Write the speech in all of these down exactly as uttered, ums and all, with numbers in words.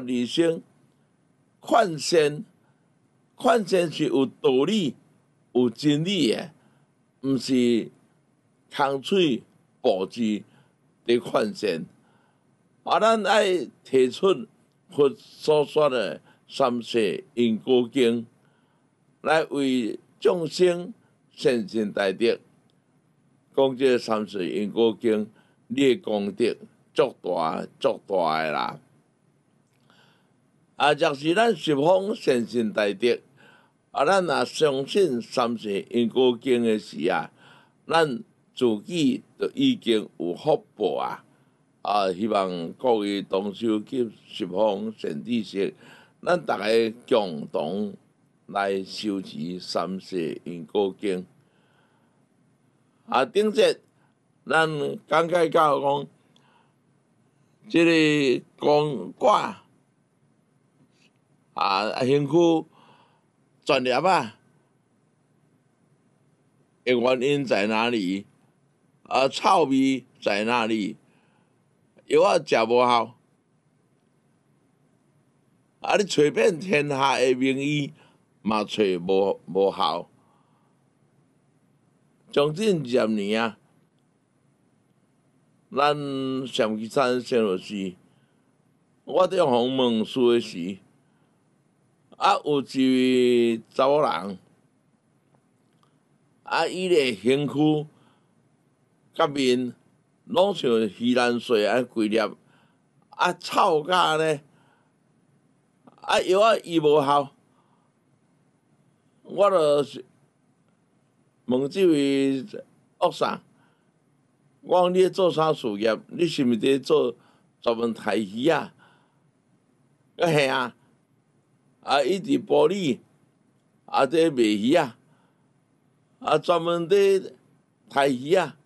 理性劝善，劝善是有道理、有真理的，毋是空嘴暴字伫劝善。啊，咱爱提出佛所说的三世因果经，来为众生善尽大德。讲这三世因果经，你的功德足大足大的啦。啊，若是咱十方善尽大德，啊，咱若相信三世因果经的时啊，咱自己就已经有福报啊！啊，希望各位同修及十方善知识，咱逐个共同来修持三世因果经。啊，顶节咱讲解到讲，即、这个公卦啊，身躯专业啊的原因在哪里？啊，臭味在哪里？药啊食无效，啊，你找遍天下的名医，嘛找无无效。将近二十年啊，咱上基山生落时，我伫访问书的时，啊，有一位查某人，啊，伊的身躯甲面拢像鱼兰水安规粒，啊，臭甲呢，啊，药啊伊无效，我著问即位恶啥？我讲你咧做啥事业？你是毋是伫做专门杀鱼啊？个嘿啊！啊，伊伫埔里啊，伫卖鱼啊，啊，专门伫杀鱼啊。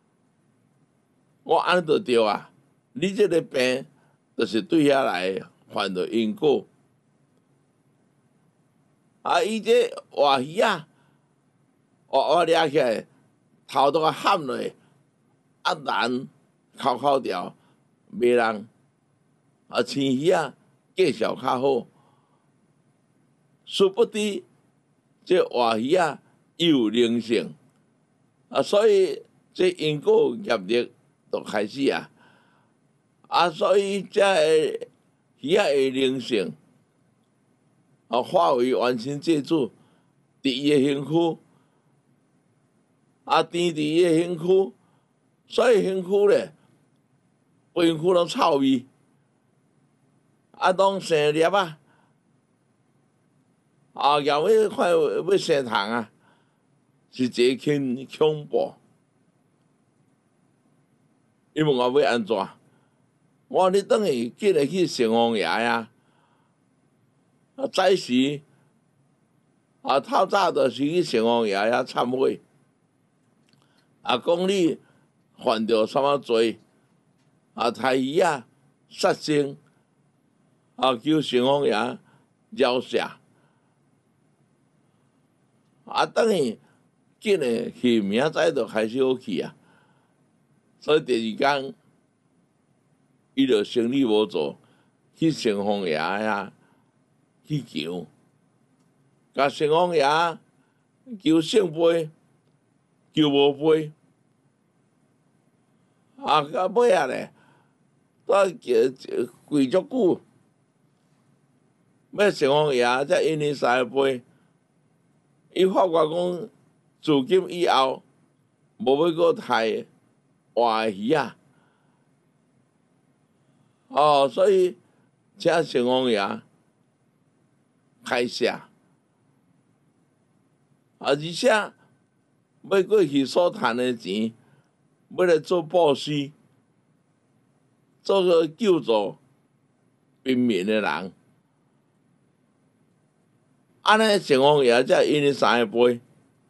我安尼就对啊！你即个病，就是对遐来犯着因果。啊，伊这活鱼啊！活活掠起来，头都甲喊落，啊烂哭哭掉，袂人啊青鱼啊计数较好，殊不知这活鱼啊有灵性啊，所以这因果业力就开始啊，啊，所以这个鱼啊的灵性啊化为完全借助伫伊的身躯。啊，甜伫伊诶身躯，所以身躯咧，规身躯拢臭味，啊，拢生粒啊，啊，要要看要生虫啊，是一个恐恐怖。伊问我要安怎？我讲你转去紧来去城隍爷啊，啊，早时啊，透早就是去城隍爷遐忏悔。啊，讲你犯着什么罪？啊，杀鱼啊，杀生，啊，求城隍爷饶赦。啊，等于紧诶去，明仔载就开始好去啊。所以第二天，伊就生理无做，去城隍爷遐去求，甲城隍爷求圣杯，求无杯。啊，到尾啊咧，我叫跪足久，要城隍爷才因伊三个杯。伊发觉讲，自今以后无要搁杀活鱼啊！哦，所以请城隍爷开赦，啊，而且要过去所赚的钱。要来做布施，做个救助贫民的人，安尼城隍爷才因伊三个杯，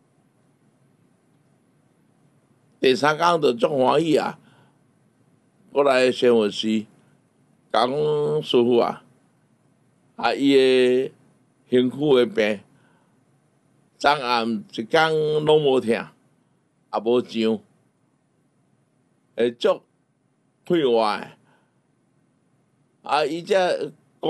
第三工就足欢喜啊！过来先佛师讲师傅啊，啊，伊个身躯的病，昨暗一工拢无疼，也无痒。会足快活诶，啊！伊这